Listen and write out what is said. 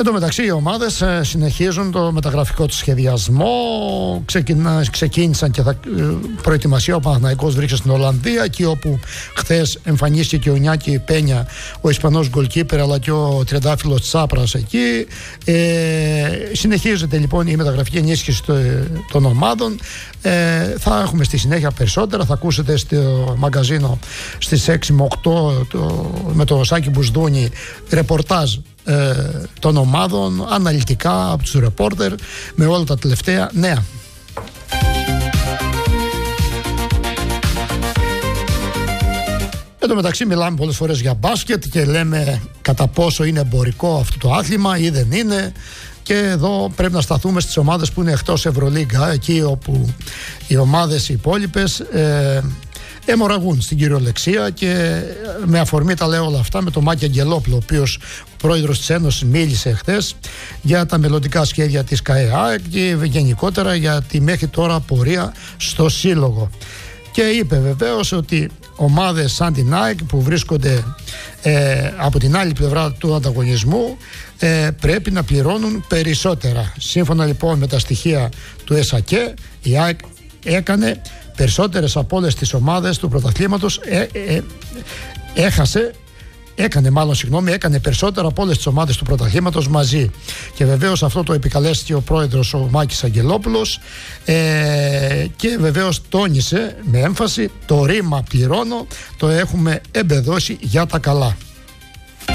Εν τω μεταξύ οι ομάδες συνεχίζουν το μεταγραφικό του σχεδιασμό. Ξεκίνησαν και προετοιμασία. Ο Παναθηναϊκός βρίσκεται στην Ολλανδία, εκεί όπου χθες εμφανίστηκε και ο Νιάκη Πένια, ο Ισπανός γκολκίπερ, αλλά και ο τριαντάφυλλος Τσάπρας εκεί. Συνεχίζεται λοιπόν η μεταγραφική ενίσχυση των ομάδων. Θα έχουμε στη συνέχεια περισσότερα. Θα ακούσετε στο μαγκαζίνο στις 6 με 8 με τον Σάκη Μπουσδούνη ρεπορτάζ των ομάδων, αναλυτικά από τους ρεπόρτερ, με όλα τα τελευταία νέα. Εν τω μεταξύ μιλάμε πολλές φορές για μπάσκετ και λέμε κατά πόσο είναι εμπορικό αυτό το άθλημα ή δεν είναι. Και εδώ πρέπει να σταθούμε στις ομάδες που είναι εκτός Ευρωλίγκα, εκεί όπου οι ομάδες οι υπόλοιπες αιμορραγούν στην κυριολεξία. Και με αφορμή τα λέω όλα αυτά με τον Μάκη Αγγελόπουλο, ο οποίος ο πρόεδρος της Ένωσης μίλησε χθες για τα μελλοντικά σχέδια της ΚΑΕΑ και γενικότερα για τη μέχρι τώρα πορεία στο σύλλογο. Και είπε βεβαίως ότι ομάδες σαν την ΑΕΚ που βρίσκονται από την άλλη πλευρά του ανταγωνισμού πρέπει να πληρώνουν περισσότερα. Σύμφωνα λοιπόν με τα στοιχεία του ΕΣΑΚΕ, η ΑΕΚ περισσότερες από όλες τις ομάδες του πρωταθλήματος, έκανε περισσότερα από όλες τις ομάδες του πρωταθλήματος μαζί. Και βεβαίως αυτό το επικαλέστηκε ο πρόεδρος ο Μάκης Αγγελόπουλος και βεβαίως τόνισε με έμφαση το ρήμα πληρώνω το έχουμε εμπεδώσει για τα καλά.